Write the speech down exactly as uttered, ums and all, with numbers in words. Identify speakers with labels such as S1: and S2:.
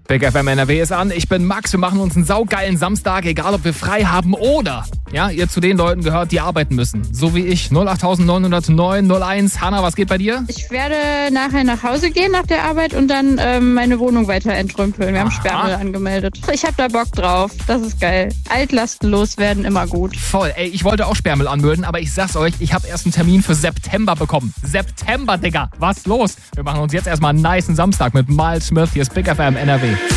S1: Big F M N R W ist an. Ich bin Max. Wir machen uns einen saugeilen Samstag, egal ob wir frei haben oder ja, ihr zu den Leuten gehört, die arbeiten müssen. So wie ich. null acht neun null neun null eins. Hanna, was geht bei dir?
S2: Ich werde nachher nach Hause gehen nach der Arbeit und dann ähm, meine Wohnung weiter entrümpeln. Wir Aha. haben Sperrmüll angemeldet. Ich habe da Bock drauf. Das ist geil. Altlasten loswerden, immer gut.
S1: Voll. Ey, ich wollte auch Sperrmüll anmelden, aber ich sag's euch, ich habe erst einen Termin für September bekommen. September, Digga. Was los? Wir machen uns jetzt erstmal einen nicen Samstag mit Miles Smith. Hier ist Big F M N R W.